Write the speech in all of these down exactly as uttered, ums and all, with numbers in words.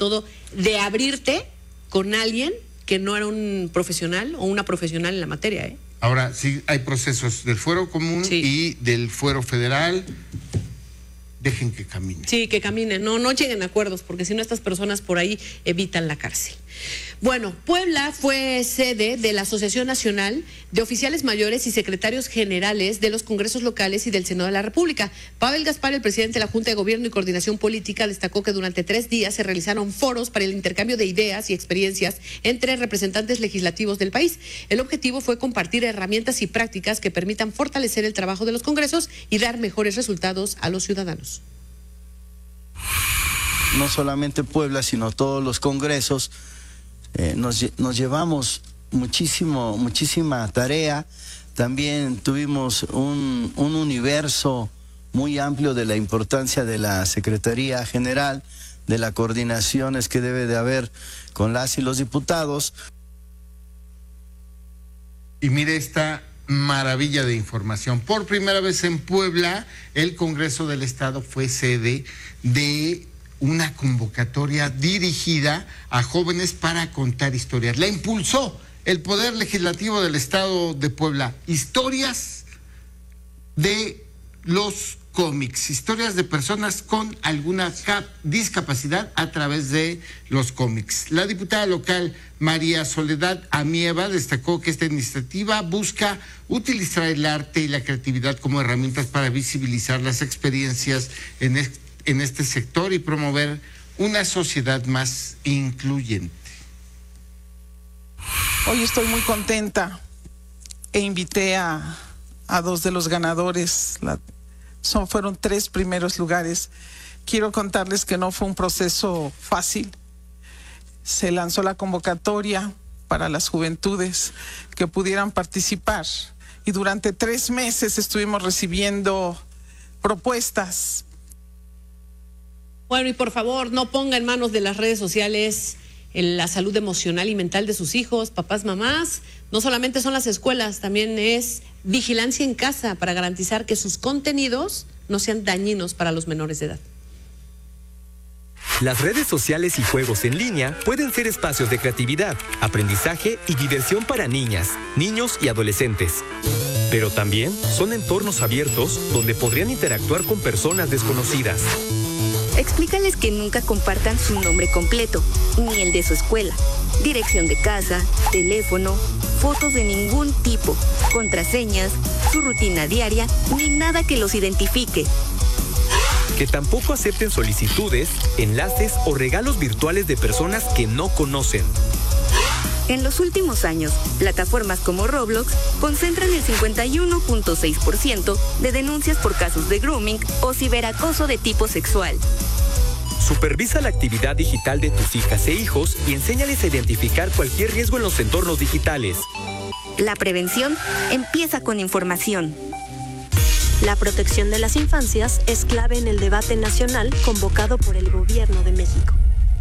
todo de abrirte con alguien que no era un profesional o una profesional en la materia, ¿eh? Ahora, sí hay procesos del fuero común sí. y del fuero federal. Dejen que caminen. Sí, que caminen. No, no lleguen a acuerdos, porque si no, estas personas por ahí evitan la cárcel. Bueno, Puebla fue sede de la Asociación Nacional de Oficiales Mayores y Secretarios Generales de los Congresos Locales y del Senado de la República. Pavel Gaspar, el presidente de la Junta de Gobierno y Coordinación Política, destacó que durante tres días se realizaron foros para el intercambio de ideas y experiencias entre representantes legislativos del país. El objetivo fue compartir herramientas y prácticas que permitan fortalecer el trabajo de los congresos y dar mejores resultados a los ciudadanos. No solamente Puebla, sino todos los congresos, eh, nos, nos llevamos muchísimo, muchísima tarea. También tuvimos un, un universo muy amplio de la importancia de la Secretaría General, de las coordinaciones que debe de haber con las y los diputados. Y mire esta maravilla de información. Por primera vez en Puebla, el Congreso del Estado fue sede de una convocatoria dirigida a jóvenes para contar historias. La impulsó el Poder Legislativo del Estado de Puebla. Historias de los cómics, historias de personas con alguna discapacidad a través de los cómics. La diputada local María Soledad Amieva destacó que esta iniciativa busca utilizar el arte y la creatividad como herramientas para visibilizar las experiencias en este en este sector y promover una sociedad más incluyente. Hoy estoy muy contenta e invité a, a dos de los ganadores, la, son, fueron tres primeros lugares. Quiero contarles que no fue un proceso fácil. Se lanzó la convocatoria para las juventudes que pudieran participar y durante tres meses estuvimos recibiendo propuestas. Bueno, y por favor, no ponga en manos de las redes sociales la salud emocional y mental de sus hijos, papás, mamás. No solamente son las escuelas, también es vigilancia en casa para garantizar que sus contenidos no sean dañinos para los menores de edad. Las redes sociales y juegos en línea pueden ser espacios de creatividad, aprendizaje y diversión para niñas, niños y adolescentes. Pero también son entornos abiertos donde podrían interactuar con personas desconocidas. Explícales que nunca compartan su nombre completo, ni el de su escuela, dirección de casa, teléfono, fotos de ningún tipo, contraseñas, su rutina diaria, ni nada que los identifique. Que tampoco acepten solicitudes, enlaces o regalos virtuales de personas que no conocen. En los últimos años, plataformas como Roblox concentran el cincuenta y uno punto seis por ciento de denuncias por casos de grooming o ciberacoso de tipo sexual. Supervisa la actividad digital de tus hijas e hijos y enséñales a identificar cualquier riesgo en los entornos digitales. La prevención empieza con información. La protección de las infancias es clave en el debate nacional convocado por el Gobierno de México.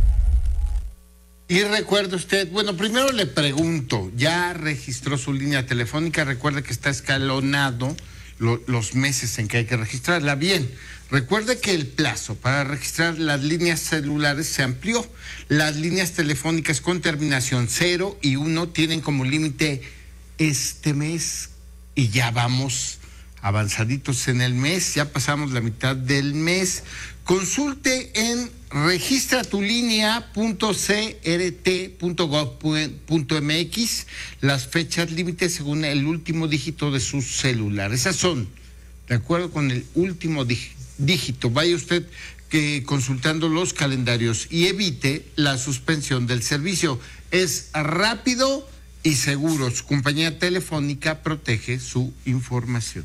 Y recuerde usted, bueno, primero le pregunto, ¿ya registró su línea telefónica? Recuerde que está escalonado lo, los meses en que hay que registrarla. Bien, recuerde que el plazo para registrar las líneas celulares se amplió. Las líneas telefónicas con terminación cero y uno tienen como límite este mes y ya vamos avanzaditos en el mes, ya pasamos la mitad del mes. Consulte en registratulinea punto c r t punto gov punto m x las fechas límites según el último dígito de su celular. Esas son, de acuerdo con el último dígito. Vaya usted que consultando los calendarios y evite la suspensión del servicio. Es rápido y seguro. Su compañía telefónica protege su información.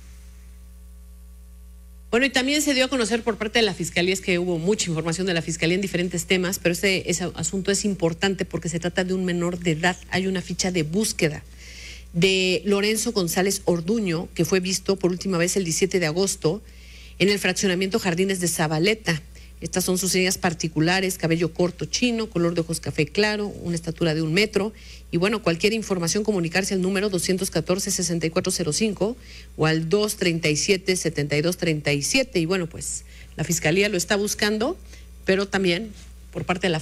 Bueno, y también se dio a conocer por parte de la Fiscalía, es que hubo mucha información de la Fiscalía en diferentes temas, pero ese, ese asunto es importante porque se trata de un menor de edad. Hay una ficha de búsqueda de Lorenzo González Orduño, que fue visto por última vez el diecisiete de agosto en el fraccionamiento Jardines de Zabaleta. Estas son sus señas particulares: cabello corto chino, color de ojos café claro, una estatura de un metro. Y bueno, cualquier información, comunicarse al número dos uno cuatro, seis cuatro cero cinco o al dos treinta y siete, setenta y dos treinta y siete. Y bueno, pues la Fiscalía lo está buscando, pero también por parte de la